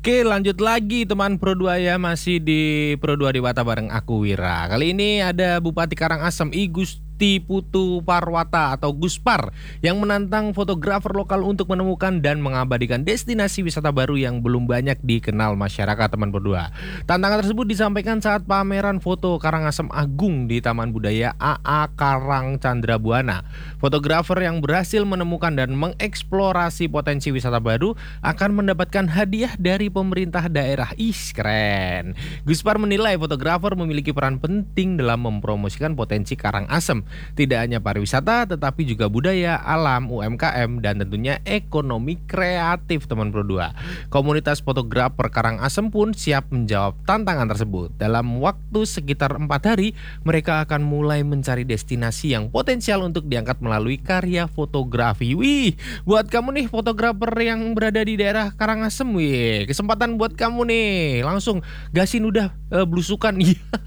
Oke, lanjut lagi teman Pro 2 ya, masih di Pro 2 Dewata bareng aku Wira. Kali ini ada Bupati Karangasem I Gusti Putu Parwata atau Guspar yang menantang fotografer lokal untuk menemukan dan mengabadikan destinasi wisata baru yang belum banyak dikenal masyarakat teman Pro 2. Tantangan tersebut disampaikan saat pameran foto Karangasem Agung di Taman Budaya AA Karang Candrabuana. Fotografer yang berhasil menemukan dan mengeksplorasi potensi wisata baru akan mendapatkan hadiah dari pemerintah daerah. Ih, keren. Guspar menilai fotografer memiliki peran penting dalam mempromosikan potensi Karangasem. Tidak hanya pariwisata, tetapi juga budaya, alam, UMKM, dan tentunya ekonomi kreatif teman Pro 2. Komunitas fotografer Karangasem pun siap menjawab tantangan tersebut. Dalam waktu sekitar 4 hari, mereka akan mulai mencari destinasi yang potensial untuk diangkat melalui karya fotografi. Wih, buat kamu nih fotografer yang berada di daerah Karangasem, wih, kesempatan buat kamu nih. Langsung gasin udah blusukan.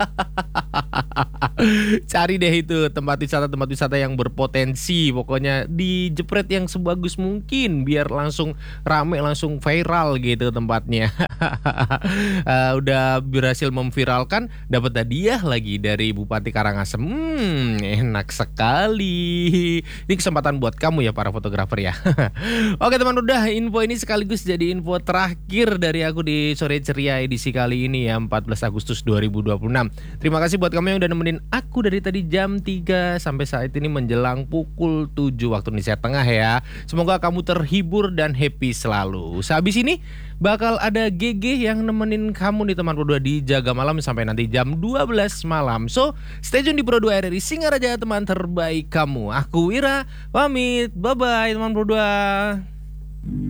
Cari deh itu tempat wisata yang berpotensi. Pokoknya dijepret yang sebagus mungkin biar langsung rame, langsung viral gitu tempatnya. Udah berhasil memviralkan, dapat hadiah lagi dari Bupati Karangasem. Enak sekali. Ini kesempatan buat kamu ya para fotografer ya. Oke teman, udah info ini sekaligus jadi info terakhir dari aku di sore ceria edisi kali ini ya, 14 Agustus 2026. Terima kasih buat kamu yang udah nemenin aku dari tadi jam 3 sampai saat ini menjelang pukul 7 waktu Indonesia Tengah ya. Semoga kamu terhibur dan happy selalu. Sehabis ini bakal ada GG yang nemenin kamu nih teman Pro 2 di Jaga Malam sampai nanti jam 12 malam. So, stay tune di Pro 2 RRI Singaraja, teman terbaik kamu. Aku Wira, pamit. Bye-bye teman Pro 2.